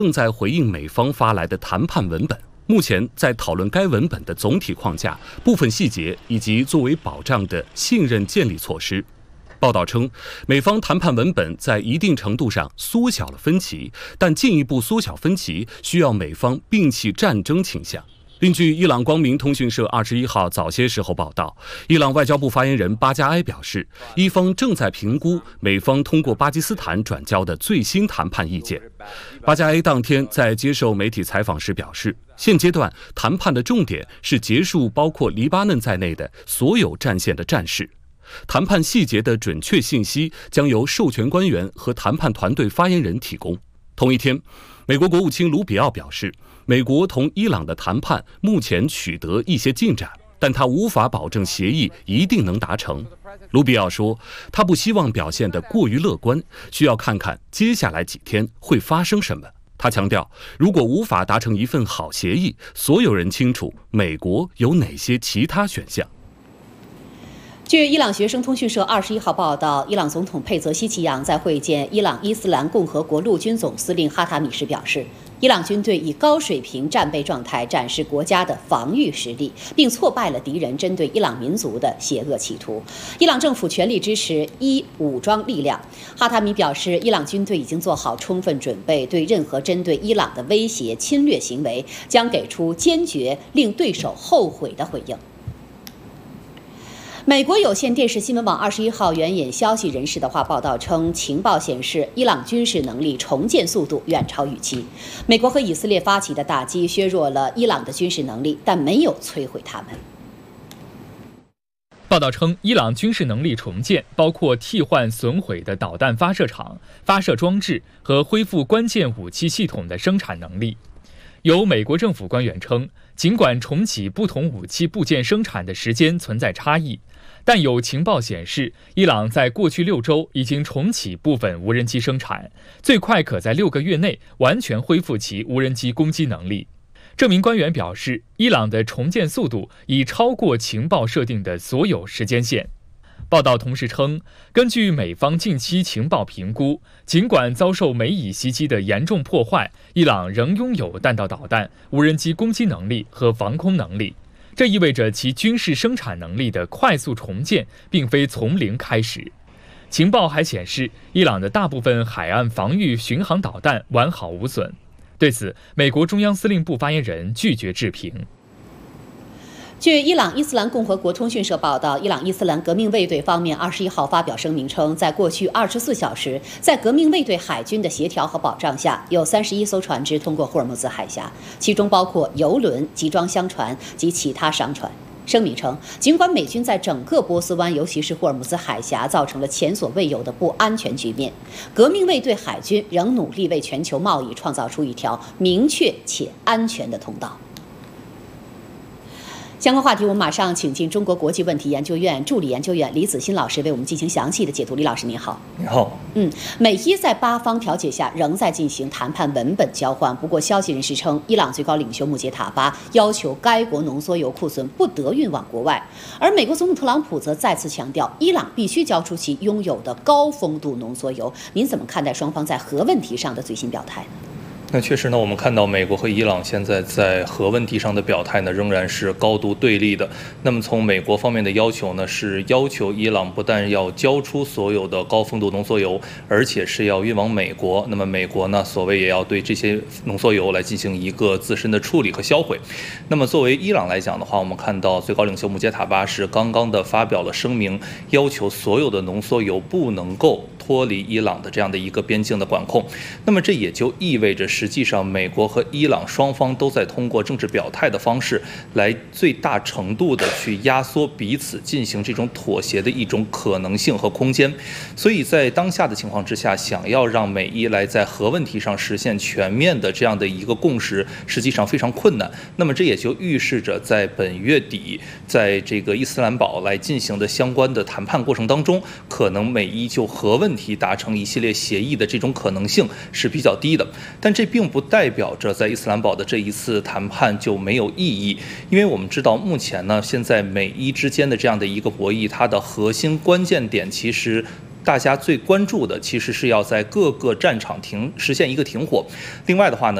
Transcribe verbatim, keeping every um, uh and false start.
正在回应美方发来的谈判文本。目前在讨论该文本的总体框架、部分细节以及作为保障的信任建立措施。报道称，美方谈判文本在一定程度上缩小了分歧，但进一步缩小分歧需要美方摒弃战争倾向。另据伊朗光明通讯社二十一号早些时候报道，伊朗外交部发言人巴加埃表示，伊方正在评估美方通过巴基斯坦转交的最新谈判意见。巴加埃当天在接受媒体采访时表示，现阶段谈判的重点是结束包括黎巴嫩在内的所有战线的战事。谈判细节的准确信息将由授权官员和谈判团队发言人提供。同一天，美国国务卿卢比奥表示，美国同伊朗的谈判目前取得一些进展，但他无法保证协议一定能达成。卢比奥说，他不希望表现得过于乐观，需要看看接下来几天会发生什么。他强调，如果无法达成一份好协议，所有人清楚美国有哪些其他选项。 据伊朗学生通讯社二十一号报道，伊朗总统佩泽希奇扬在会见伊朗伊斯兰共和国陆军总司令哈塔米时表示，伊朗军队以高水平战备状态展示国家的防御实力，并挫败了敌人针对伊朗民族的邪恶企图。伊朗政府全力支持伊武装力量。哈塔米表示，伊朗军队已经做好充分准备，对任何针对伊朗的威胁、侵略行为将给出坚决令对手后悔的回应。美国有线电视新闻网二十一号援引消息人士的话报道称，情报显示伊朗军事能力重建速度远超预期。美国和以色列发起的打击削弱了伊朗的军事能力，但没有摧毁他们。 报道称，伊朗军事能力重建包括替换损毁的导弹发射场、发射装置和恢复关键武器系统的生产能力。有美国政府官员称，尽管重启不同武器部件生产的时间存在差异，但有情报显示，伊朗在过去六周已经重启部分无人机生产，最快可在六个月内完全恢复其无人机攻击能力。这名官员表示，伊朗的重建速度已超过情报设定的所有时间线。报道同时称，根据美方近期情报评估，尽管遭受美以袭击的严重破坏，伊朗仍拥有弹道导弹、无人机攻击能力和防空能力。这意味着其军事生产能力的快速重建并非从零开始。情报还显示，伊朗的大部分海岸防御巡航导弹完好无损。对此，美国中央司令部发言人拒绝置评。 据伊朗伊斯兰共和国通讯社报道，伊朗伊斯兰革命卫队方面二十一号发表声明称，在过去二十四小时，在革命卫队海军的协调和保障下，有三十一艘船只通过霍尔木兹海峡，其中包括油轮、集装箱船及其他商船。声明称，尽管美军在整个波斯湾，尤其是霍尔木兹海峡，造成了前所未有的不安全局面，革命卫队海军仍努力为全球贸易创造出一条明确且安全的通道。相关话题，我们马上请进中国国际问题研究院助理研究员李子欣老师为我们进行详细的解读。李老师您好。 你好。 嗯，美伊在巴方调解下仍在进行谈判文本交换，不过消息人士称，伊朗最高领袖穆杰塔巴要求该国浓缩铀库存不得运往国外，而美国总统特朗普则再次强调，伊朗必须交出其拥有的高丰度浓缩铀。您怎么看待双方在核问题上的最新表态呢？ 那确实呢，我们看到美国和伊朗现在在核问题上的表态呢，仍然是高度对立的。那么从美国方面的要求呢，是要求伊朗不但要交出所有的高丰度浓缩铀，而且是要运往美国。那么美国呢，所谓也要对这些浓缩铀来进行一个自身的处理和销毁。那么作为伊朗来讲的话，我们看到最高领袖穆杰塔巴是刚刚的发表了声明，要求所有的浓缩铀不能够脱离伊朗的这样的一个边境的管控。那么这也就意味着，实际上美国和伊朗双方都在通过政治表态的方式，来最大程度的去压缩彼此进行这种妥协的一种可能性和空间。所以在当下的情况之下，想要让美伊来在核问题上实现全面的这样的一个共识，实际上非常困难。那么这也就预示着，在本月底，在这个伊斯兰堡来进行的相关的谈判过程当中，可能美伊就核问题达成一系列协议的这种可能性是比较低的。但这并不代表着在伊斯兰堡的这一次谈判就没有意义，因为我们知道目前呢，现在美伊之间的这样的一个博弈，它的核心关键点其实大家最关注的其实是要在各个战场停实现一个停火。另外的话呢，